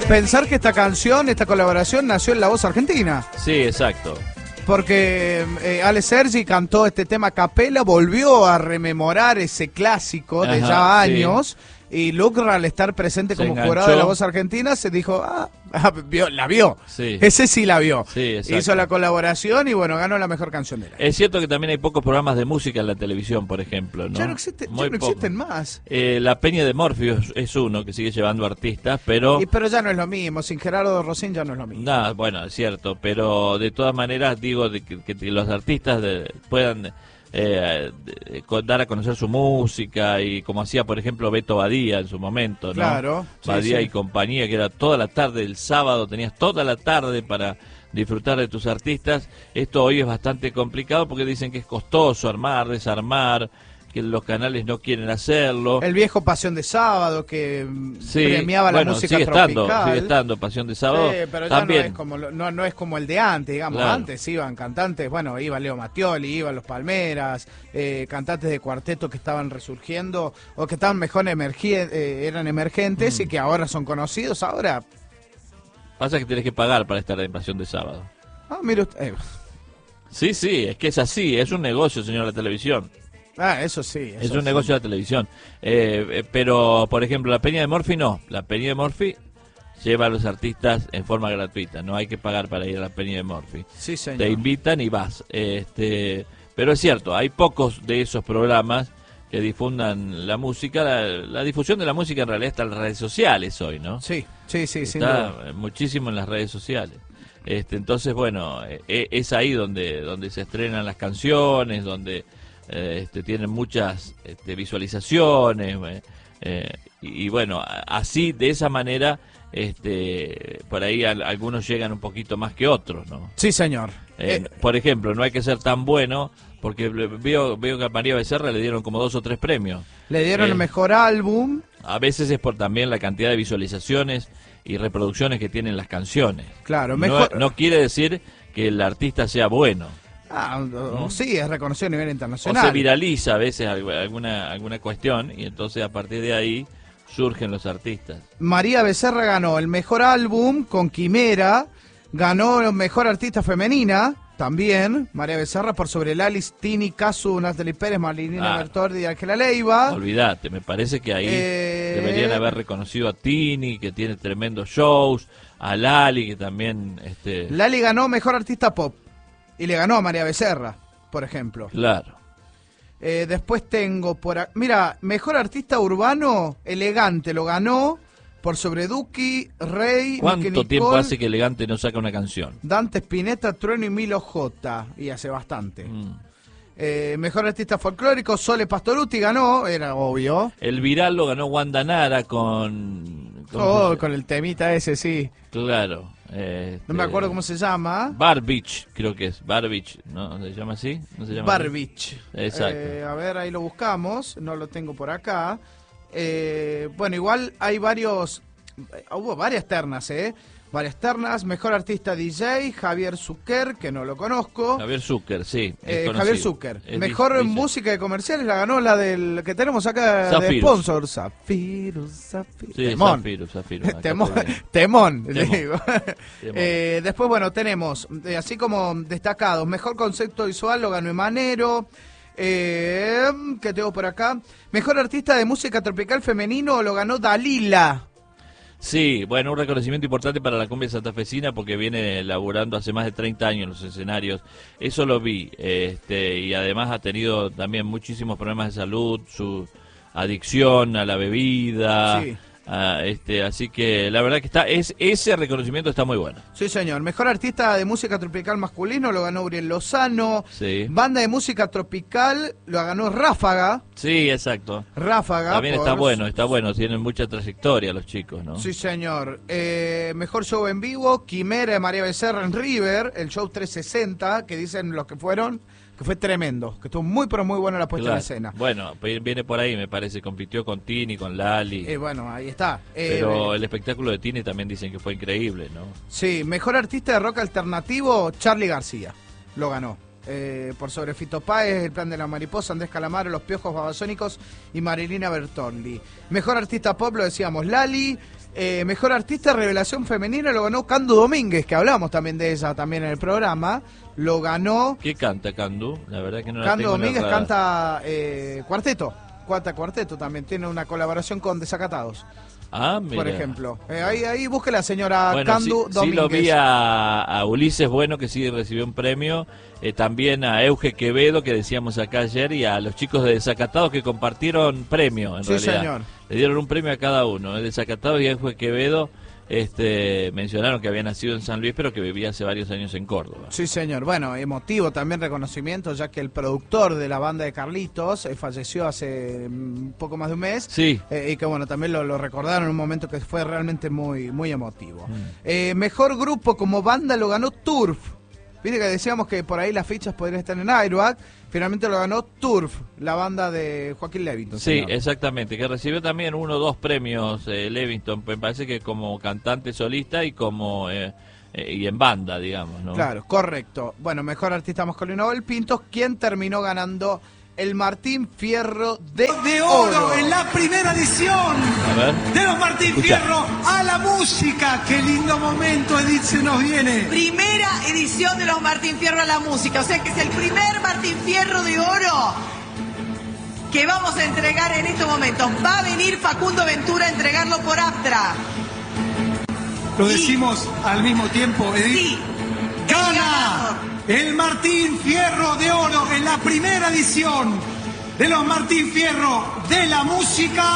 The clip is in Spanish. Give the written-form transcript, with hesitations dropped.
Pensar que esta canción, esta colaboración nació en La Voz Argentina. Sí, exacto. Porque Ale Sergi cantó este tema a capela, volvió a rememorar ese clásico de Ajá, ya sí. años. Y Lucra, al estar presente Se como enganchó. jurado de La Voz Argentina, se dijo, la vio. Sí. Ese sí la vio. Sí, exacto. Hizo la colaboración y bueno, ganó la mejor canción del año. Es cierto que también hay pocos programas de música en la televisión, por ejemplo, ¿no? Ya no existen Muy más. La Peña de Morphy es uno que sigue llevando artistas, pero... Pero ya no es lo mismo, sin Gerardo Rosín ya no es lo mismo. Nada, bueno, es cierto, pero de todas maneras digo que los artistas puedan dar a conocer su música, y como hacía por ejemplo Beto Badía en su momento, ¿no? Claro, sí, Badía sí. y compañía, que era toda la tarde, el sábado tenías toda la tarde para disfrutar de tus artistas. Esto hoy es bastante complicado porque dicen que es costoso armar, desarmar, que los canales no quieren hacerlo. El viejo Pasión de Sábado que Sí, premiaba la bueno, música sigue tropical. sigue estando Pasión de Sábado. Sí, pero también. ya no es como el de antes, digamos. Claro. Antes iban cantantes, bueno, iba Leo Mattioli, iban los Palmeras, cantantes de cuarteto que estaban resurgiendo o que estaban mejor eran emergentes y que ahora son conocidos. Ahora, Pasa que tenés que pagar para estar en Pasión de Sábado. mire usted. Sí, es que es así, es un negocio, señor, la televisión. Eso sí. Es un negocio de la televisión. Pero, por ejemplo, la Peña de Morphy no. La Peña de Morphy lleva a los artistas en forma gratuita. No hay que pagar para ir a la Peña de Morphy. Sí, señor. Te invitan y vas. Pero es cierto, hay pocos de esos programas que difundan la música. La difusión de la música en realidad está en las redes sociales hoy, ¿no? Sí, sin Está duda. muchísimo en las redes sociales. Entonces, bueno, es ahí donde se estrenan las canciones, donde tienen muchas visualizaciones, y bueno, así, de esa manera, por ahí algunos llegan un poquito más que otros, ¿no? Sí, señor. Por ejemplo, no hay que ser tan bueno, porque veo que a María Becerra le dieron como 2 o 3 premios. Le dieron el mejor álbum. A veces es por también la cantidad de visualizaciones y reproducciones que tienen las canciones. Claro, mejor. No quiere decir que el artista sea bueno. Sí, es reconocido a nivel O internacional. se viraliza a veces alguna cuestión, y entonces a partir de ahí surgen los artistas. María Becerra ganó el mejor álbum con Quimera, ganó el mejor artista femenina, también, María Becerra, por sobre Lalis, Tini, Casu, Natalie Pérez, Marilina Bertordi y Ángela Leiva. Olvídate, me parece que ahí deberían haber reconocido a Tini, que tiene tremendos shows, a Lali, que también... Lali ganó mejor artista pop, y le ganó a María Becerra, por ejemplo. Claro. Después tengo mira, mejor artista urbano, Elegante lo ganó por sobre Duki, Rey, ¿Cuánto tiempo hace que Elegante no saca una canción? Dante Spinetta, Trueno y Milo J. Y hace bastante. Mejor artista folclórico, Sole Pastorutti ganó, era obvio. El viral lo ganó Wanda Nara con el temita ese, sí. Claro. No me acuerdo cómo se llama. Barbich, creo que es. Barbich, ¿no? ¿Se llama así? ¿No se llama Barbich. así? Exacto. A ver, ahí lo buscamos. No lo tengo por acá. Bueno, igual hay hubo varias ternas, varias ternas. Mejor artista DJ, Javier Zucker, que no lo conozco. Javier Zucker, sí. Javier Zucker. Es Mejor DJ. música de comerciales la ganó la del que tenemos acá Zafirus. de sponsor. Zafirus. Sí, Temón. Zafirus. Acá Temón, estoy viendo. temón, le Temón. digo. Temón. Después, bueno, tenemos, así como destacados, mejor concepto visual lo ganó Emanero. ¿Qué tengo por acá? Mejor artista de música tropical femenino lo ganó Dalila. Sí, bueno, un reconocimiento importante para la cumbia santafesina, porque viene laburando hace más de 30 años en los escenarios. Eso lo vi, y además ha tenido también muchísimos problemas de salud, su adicción a la bebida. Sí. Así que la verdad que ese reconocimiento está muy bueno. Sí, señor. Mejor artista de música tropical masculino lo ganó Uriel Lozano. Sí. Banda de música tropical lo ganó Ráfaga. Sí, exacto. Ráfaga. También está bueno, tienen mucha trayectoria los chicos, ¿no? Sí, señor. Mejor show en vivo, Quimera de María Becerra en River, el show 360, que dicen los que fueron, que fue tremendo, que estuvo muy, pero muy buena la puesta en escena. Bueno, viene por ahí, me parece, compitió con Tini, con Lali. Bueno, ahí está. Pero el espectáculo de Tini también dicen que fue increíble, ¿no? Sí, mejor artista de rock alternativo, Charly García, lo ganó. Por sobre Fito Páez, El Plan de la Mariposa, Andrés Calamaro, Los Piojos Babasónicos y Marilina Bertoldi. Mejor artista pop, lo decíamos, Lali. Mejor artista revelación femenina lo ganó Candu Domínguez, que hablamos también de ella también en el programa. Lo ganó... ¿Qué canta Candu? La verdad que no la Candu tengo en el Domínguez radar. canta cuarteto. Cuarteto también. Tiene una colaboración con Desacatados, Ah, mira. por ejemplo. Ahí busque la señora Bueno, Candu sí Domínguez. lo vi a Ulises Bueno, que sí recibió un premio. También a Euge Quevedo, que decíamos acá ayer, y a los chicos de Desacatados que compartieron premio, en Sí, realidad. señor. Le dieron un premio a cada uno. Desacatados y Euge Quevedo mencionaron que había nacido en San Luis, pero que vivía hace varios años en Córdoba. Sí, señor. Bueno, emotivo también reconocimiento, ya que el productor de la banda de Carlitos falleció hace un poco más de un mes. Sí. Y que bueno, también lo recordaron en un momento que fue realmente muy, muy emotivo. Mejor grupo como banda lo ganó Turf. Viste que decíamos que por ahí las fichas podrían estar en Airbag. Finalmente lo ganó Turf, la banda de Joaquín Levington. Sí, señor. exactamente, que recibió también 1 o 2 premios Levington, me parece que como cantante solista y como y en banda, digamos, ¿no? Claro, correcto. Bueno, mejor artista masculino Abel Pintos, quien terminó ganando el Martín Fierro de Oro en la primera edición A ver. de los Martín Escucha. Fierro a la música. Qué lindo momento, Edith, se nos viene. Primera edición de los Martín Fierro a la música, o sea que es el primer Martín Fierro de Oro que vamos a entregar en estos momentos. Va a venir Facundo Ventura a entregarlo por Aptra. Lo decimos al mismo tiempo, Edith. Sí. ¡Gana el Martín Fierro de Oro en la primera edición de los Martín Fierro de la música!